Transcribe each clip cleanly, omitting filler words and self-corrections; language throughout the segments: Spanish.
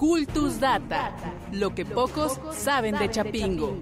Cultus Data, lo que pocos saben de Chapingo.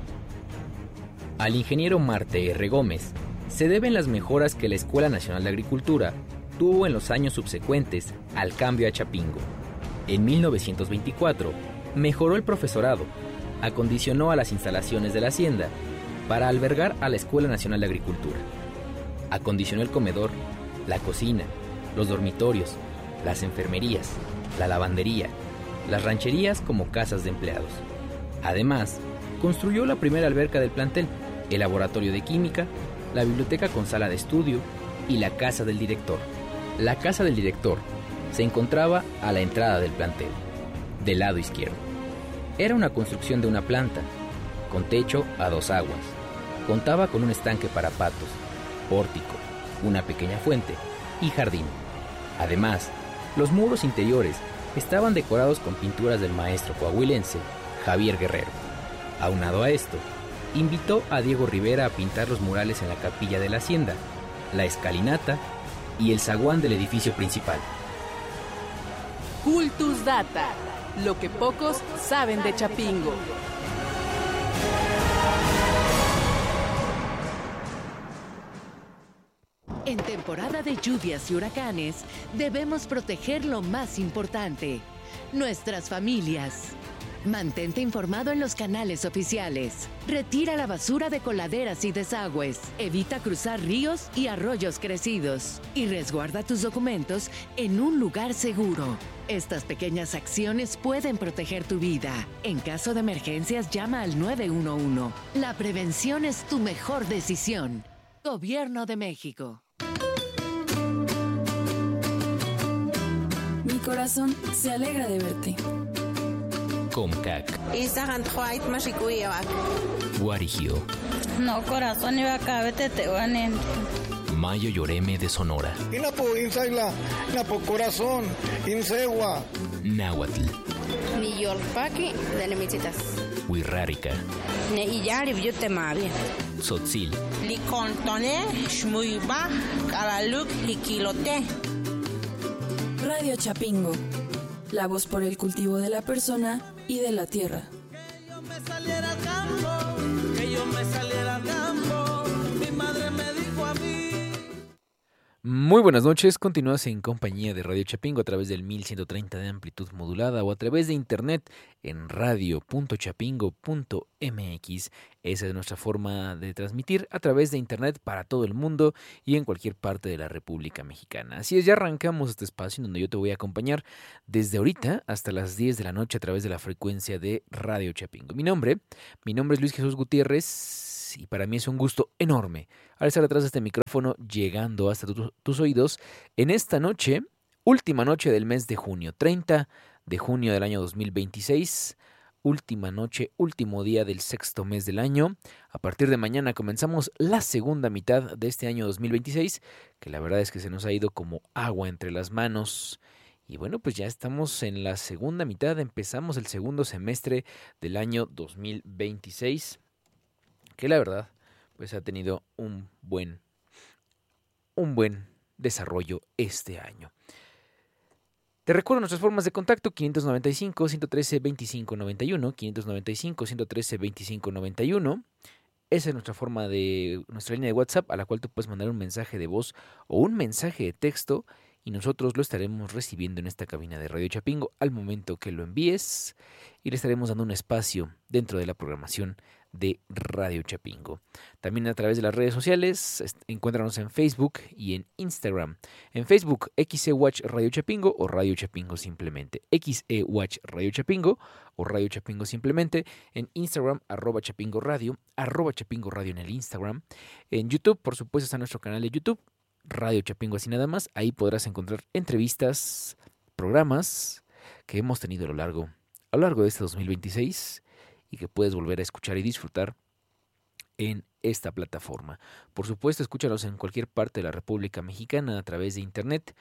Al ingeniero Marte R. Gómez se deben las mejoras que la Escuela Nacional de Agricultura tuvo en los años subsecuentes al cambio a Chapingo. En 1924, mejoró el profesorado, acondicionó a las instalaciones de la hacienda para albergar a la Escuela Nacional de Agricultura. Acondicionó el comedor, la cocina, los dormitorios, las enfermerías, la lavandería, las rancherías como casas de empleados. Además, construyó la primera alberca del plantel, el laboratorio de química, la biblioteca con sala de estudio y la casa del director. La casa del director se encontraba a la entrada del plantel, del lado izquierdo. Era una construcción de una planta, con techo a 2 aguas. Contaba con un estanque para patos, pórtico, una pequeña fuente y jardín. Además, los muros interiores estaban decorados con pinturas del maestro coahuilense Javier Guerrero. Aunado a esto, invitó a Diego Rivera a pintar los murales en la capilla de la hacienda, la escalinata y el zaguán del edificio principal. Cultus Data, lo que pocos saben de Chapingo. En temporada de lluvias y huracanes, debemos proteger lo más importante, nuestras familias. Mantente informado en los canales oficiales. Retira la basura de coladeras y desagües. Evita cruzar ríos y arroyos crecidos. Y resguarda tus documentos en un lugar seguro. Estas pequeñas acciones pueden proteger tu vida. En caso de emergencias, llama al 911. La prevención es tu mejor decisión. Gobierno de México. Mi corazón se alegra de verte. Comcac. Guarigio. No, corazón, iba acá, vete, te van en. Mayo Lloreme de Sonora. Inapo Insaila, Inapo Corazón, Insegua. Náhuatl. Niyolpaki de Nemichitas. Huirrárica. Ne Iyari, yo te mavi. Tzotzil. Licontone, Shmuiba, Calaluk y Quilote. Radio Chapingo, la voz por el cultivo de la persona y de la tierra. Que yo me saliera al campo, que yo me saliera al campo, mi madre me dijo a mí. Muy buenas noches, continúas en compañía de Radio Chapingo a través del 1130 de amplitud modulada o a través de internet en radio.chapingo.mx. Esa es nuestra forma de transmitir a través de internet para todo el mundo y en cualquier parte de la República Mexicana. Así es, ya arrancamos este espacio en donde yo te voy a acompañar desde ahorita hasta las 10 de la noche a través de la frecuencia de Radio Chapingo. Mi nombre es Luis Jesús Gutiérrez. Y para mí es un gusto enorme al estar detrás de este micrófono llegando hasta tus oídos en esta noche, última noche del mes de junio, 30 de junio del año 2026, última noche, último día del sexto mes del año. A partir de mañana comenzamos la segunda mitad de este año 2026, que la verdad es que se nos ha ido como agua entre las manos. Y bueno, pues ya estamos en la segunda mitad, empezamos el segundo semestre del año 2026. Que la verdad, pues ha tenido un buen desarrollo este año. Te recuerdo nuestras formas de contacto: 595-113-2591, 595-113-2591. Esa es nuestra línea de WhatsApp, a la cual tú puedes mandar un mensaje de voz o un mensaje de texto y nosotros lo estaremos recibiendo en esta cabina de Radio Chapingo al momento que lo envíes y le estaremos dando un espacio dentro de la programación de Radio Chapingo. También a través de las redes sociales, encuéntranos en Facebook y en Instagram. En Facebook, XEWatch Radio Chapingo o Radio Chapingo simplemente. XEWatch Radio Chapingo o Radio Chapingo simplemente. En Instagram, @Chapingo Radio, @Chapingo Radio en el Instagram. En YouTube, por supuesto, está nuestro canal de YouTube, Radio Chapingo así nada más. Ahí podrás encontrar entrevistas, programas que hemos tenido a lo largo de este 2026 y que puedes volver a escuchar y disfrutar en esta plataforma. Por supuesto, escúchanos en cualquier parte de la República Mexicana a través de internet,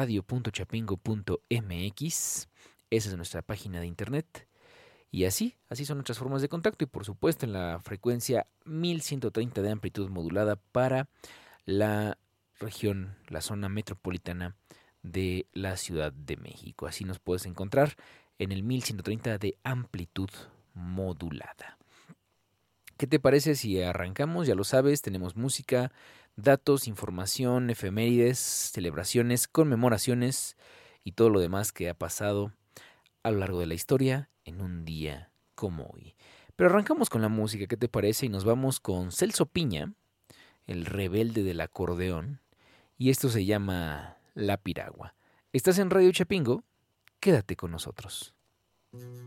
radio.chapingo.mx. Esa es nuestra página de internet. Y así son nuestras formas de contacto. Y por supuesto en la frecuencia 1130 de amplitud modulada para la región, la zona metropolitana de la Ciudad de México. Así nos puedes encontrar en el 1130 de amplitud modulada. ¿Qué te parece si arrancamos? Ya lo sabes, tenemos música, datos, información, efemérides, celebraciones, conmemoraciones y todo lo demás que ha pasado a lo largo de la historia en un día como hoy. Pero arrancamos con la música, ¿qué te parece? Y nos vamos con Celso Piña, el rebelde del acordeón, y esto se llama La Piragua. ¿Estás en Radio Chapingo? Quédate con nosotros.